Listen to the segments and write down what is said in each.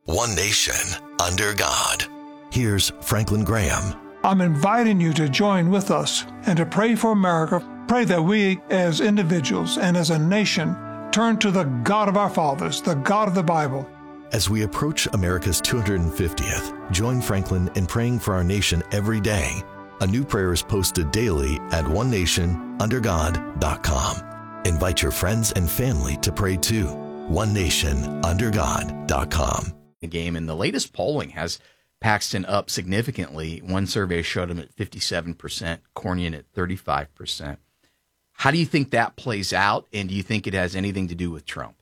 One nation, under God. Here's Franklin Graham. I'm inviting you to join with us and to pray for America. Pray that we, as individuals and as a nation, turn to the God of our fathers, the God of the Bible. As we approach America's 250th, join Franklin in praying for our nation every day. A new prayer is posted daily at onenationundergod.com. Invite your friends and family to pray too. onenationundergod.com. The game, and the latest polling has Paxton up significantly. One survey showed him at 57%, Cornyn at 35%. How do you think that plays out, and do you think it has anything to do with Trump?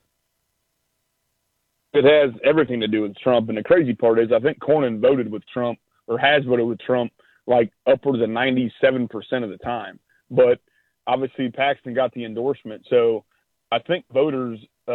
It has everything to do with Trump, and the crazy part is I think Cornyn voted with Trump, or has voted with Trump, like upwards of 97% of the time. But obviously Paxton got the endorsement, so I think voters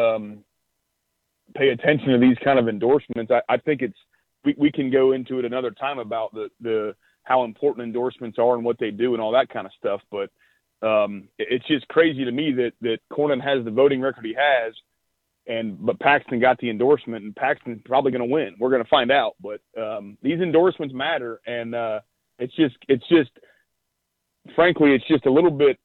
pay attention to these kind of endorsements. I think we can go into it another time about the how important endorsements are and what they do and all that kind of stuff, but it's just crazy to me that Cornyn has the voting record he has, but Paxton got the endorsement, and Paxton's probably going to win. We're going to find out, but these endorsements matter, and it's just frankly, it's just a little bit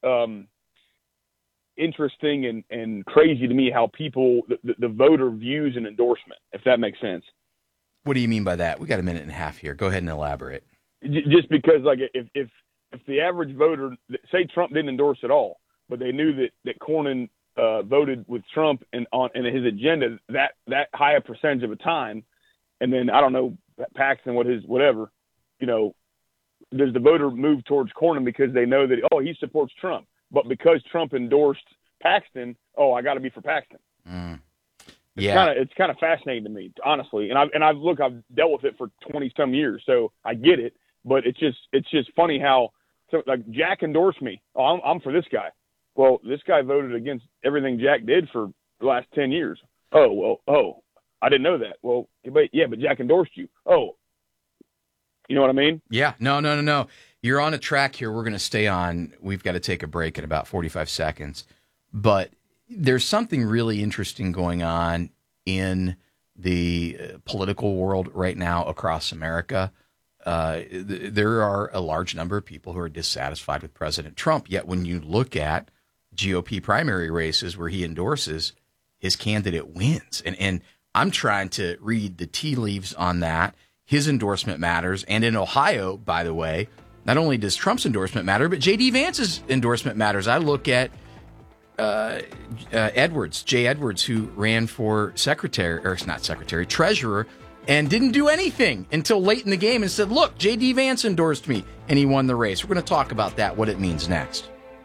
interesting and crazy to me how people, the voter views an endorsement, if that makes sense. What do you mean by that? We got a minute and a half here. Go ahead and elaborate. Just because, like, if the average voter, say Trump didn't endorse at all, but they knew that Cornyn voted with Trump and his agenda that high a percentage of the time, and then I don't know Paxton whatever, does the voter move towards Cornyn because they know that he supports Trump, but because Trump endorsed Paxton, I got to be for Paxton. Yeah, it's kind of fascinating to me, honestly. And I've dealt with it for 20 some years, so I get it. But it's just funny how like Jack endorsed me. I'm for this guy. Well, this guy voted against everything Jack did for the last 10 years. I didn't know that. Well, but Jack endorsed you. Oh, you know what I mean? Yeah. No. You're on a track here. We're going to stay on. We've got to take a break in about 45 seconds. But there's something really interesting going on in the political world right now across America. There are a large number of people who are dissatisfied with President Trump. Yet when you look at GOP primary races where he endorses, his candidate wins. And I'm trying to read the tea leaves on that. His endorsement matters. And in Ohio, by the way, not only does Trump's endorsement matter, but J.D. Vance's endorsement matters. I look at Jay Edwards, who ran for treasurer, and didn't do anything until late in the game and said, look, J.D. Vance endorsed me, and he won the race. We're going to talk about that, what it means next.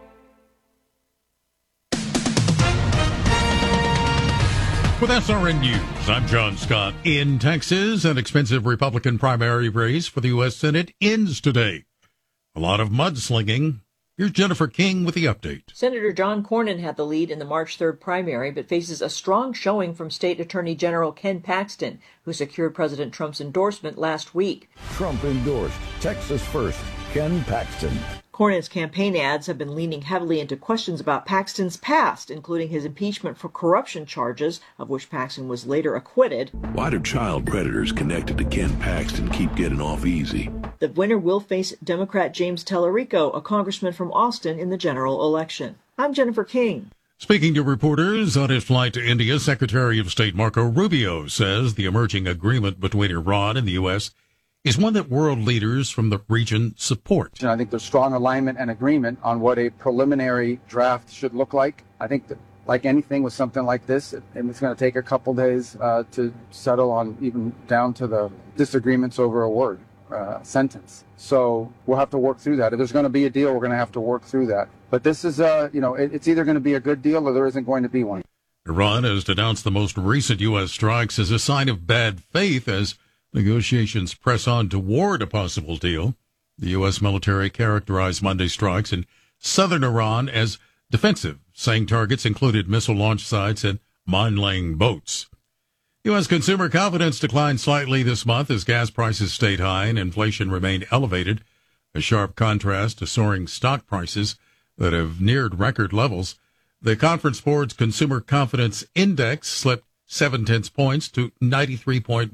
With SRN News, I'm John Scott. In Texas, an expensive Republican primary race for the U.S. Senate ends today. A lot of mudslinging. Here's Jennifer King with the update. Senator John Cornyn had the lead in the March 3rd primary, but faces a strong showing from State Attorney General Ken Paxton, who secured President Trump's endorsement last week. Trump endorsed Texas First, Ken Paxton. Cornyn's campaign ads have been leaning heavily into questions about Paxton's past, including his impeachment for corruption charges, of which Paxton was later acquitted. Why do child predators connected to Ken Paxton keep getting off easy? The winner will face Democrat James Tellerico, a congressman from Austin, in the general election. I'm Jennifer King. Speaking to reporters on his flight to India, Secretary of State Marco Rubio says the emerging agreement between Iran and the U.S. is one that world leaders from the region support. I think there's strong alignment and agreement on what a preliminary draft should look like. I think that, like anything with something like this, it's going to take a couple days to settle on, even down to the disagreements over a word, sentence. So we'll have to work through that. If there's going to be a deal, we're going to have to work through that. But this is, it's either going to be a good deal or there isn't going to be one. Iran has denounced the most recent U.S. strikes as a sign of bad faith as negotiations press on toward a possible deal. The U.S. military characterized Monday's strikes in southern Iran as defensive, saying targets included missile launch sites and mine-laying boats. U.S. consumer confidence declined slightly this month as gas prices stayed high and inflation remained elevated, a sharp contrast to soaring stock prices that have neared record levels. The Conference Board's Consumer Confidence Index slipped 0.7 points to 93.1.